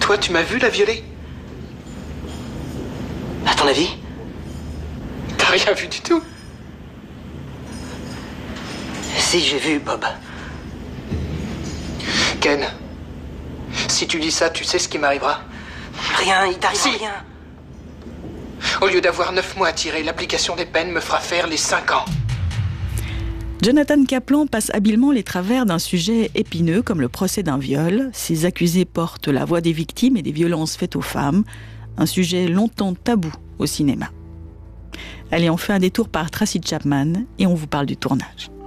Toi, tu m'as vu la violer? À ton avis? T'as rien vu du tout? Si, j'ai vu, Bob. Ken, si tu dis ça, tu sais ce qui m'arrivera? Rien, il t'arrive Si. rien. Au lieu d'avoir 9 mois à tirer, l'application des peines me fera faire les 5 ans. Jonathan Kaplan passe habilement les travers d'un sujet épineux comme le procès d'un viol. Ses accusés portent la voix des victimes et des violences faites aux femmes, un sujet longtemps tabou au cinéma. Allez, on fait un détour par Tracy Chapman et on vous parle du tournage.